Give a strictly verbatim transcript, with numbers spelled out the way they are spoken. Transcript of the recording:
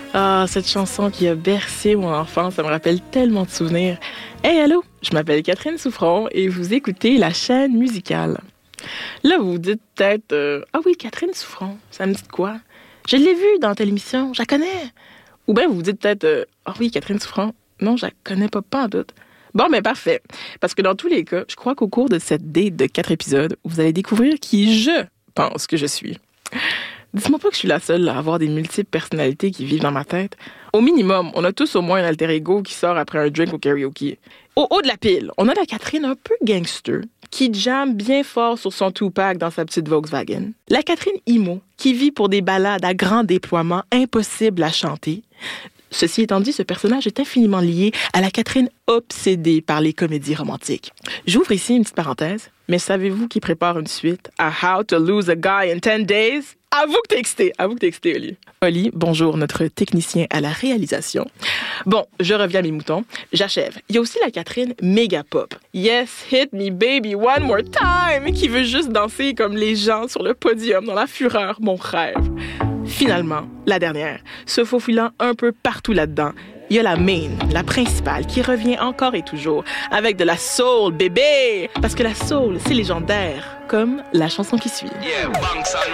Ah, cette chanson qui a bercé mon enfance, ça me rappelle tellement de souvenirs. Hey, allô, je m'appelle Catherine Souffron et vous écoutez La Chaîne musicale. Là, vous vous dites peut-être euh, « Ah oui, Catherine Souffron, ça me dit de quoi? Je l'ai vue dans telle émission, je la connais. » Ou bien vous vous dites peut-être euh, « Ah oui, Catherine Souffron, non, je la connais pas, pas en doute. » Bon, mais parfait. Parce que dans tous les cas, je crois qu'au cours de cette date de quatre épisodes, vous allez découvrir qui je pense que je suis. Dites-moi pas que je suis la seule à avoir des multiples personnalités qui vivent dans ma tête. Au minimum, on a tous au moins un alter ego qui sort après un drink au karaoké. Au haut de la pile, on a la Catherine un peu gangster qui jamme bien fort sur son two-pack dans sa petite Volkswagen. La Catherine emo qui vit pour des ballades à grand déploiement impossibles à chanter. Ceci étant dit, ce personnage est infiniment lié à la Catherine obsédée par les comédies romantiques. J'ouvre ici une petite parenthèse, mais savez-vous qui prépare une suite à How to Lose a Guy in ten days? Avoue que t'es excité, avoue que t'es excité, Oli. Oli, bonjour, notre technicien à la réalisation. Bon, je reviens à mes moutons. J'achève. Il y a aussi la Catherine méga pop. Yes, hit me baby one more time, qui veut juste danser comme les gens sur le podium dans la fureur, mon rêve. Finalement, la dernière, se faufilant un peu partout là-dedans, il y a la main, la principale, qui revient encore et toujours avec de la soul, bébé! Parce que la soul, c'est légendaire, comme la chanson qui suit. Yeah,